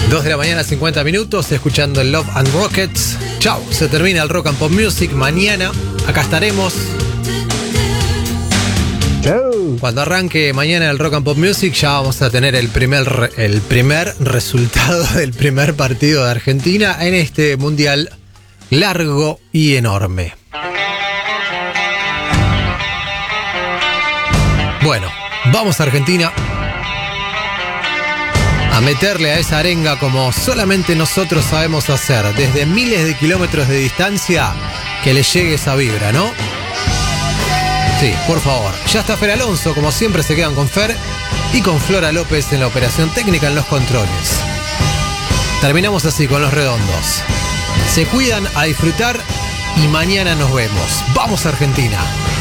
2 de la mañana, 50 minutos, escuchando el Love and Rockets. Chau, se termina el Rock and Pop Music. Mañana acá estaremos. Chau. Cuando arranque mañana el Rock and Pop Music, ya vamos a tener el primer resultado del primer partido de Argentina en este mundial largo y enorme. Bueno, vamos a Argentina a meterle a esa arenga como solamente nosotros sabemos hacer, desde miles de kilómetros de distancia, que le llegue esa vibra, ¿no? Sí, por favor. Ya está Fer Alonso, como siempre se quedan con Fer y con Flora López en la operación técnica en los controles. Terminamos así con los redondos. Se cuidan, a disfrutar y mañana nos vemos. ¡Vamos Argentina!